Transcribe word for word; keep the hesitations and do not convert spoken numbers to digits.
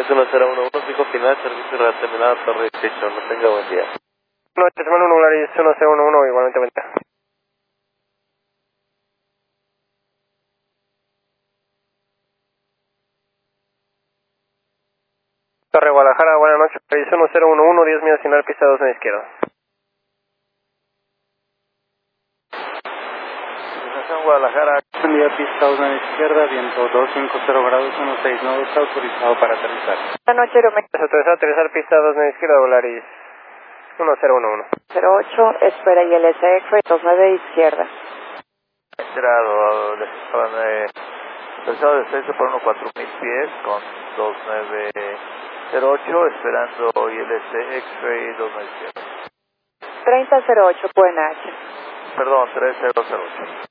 es uno cero uno uno, fijo final, servicio real terminado, Torre Station, no tenga buen día. uno ocho uno uno, Volaris uno cero uno uno, igualmente buen día. Torre Guadalajara, buenas noches, Volaris uno cero uno uno, diez millas final, pista dos en izquierda. Estación Guadalajara, Buen día, pista dos en izquierda, viento doscientos cincuenta grados, dieciséis nodos, autorizado para aterrizar. Buenas noches, Aeroméxico. Autorizado a aterrizar pista dos en izquierda, Volaris uno cero uno uno. cero ocho, espera I L S X-Ray dos nueve izquierda. entrado, les estaban eh, empezado de descenso por uno cuatro mil pies con dos nueve cero ocho, esperando I L S X-Ray dos nueve izquierda. treinta cero ocho, buena H. Perdón, tres cero cero ocho.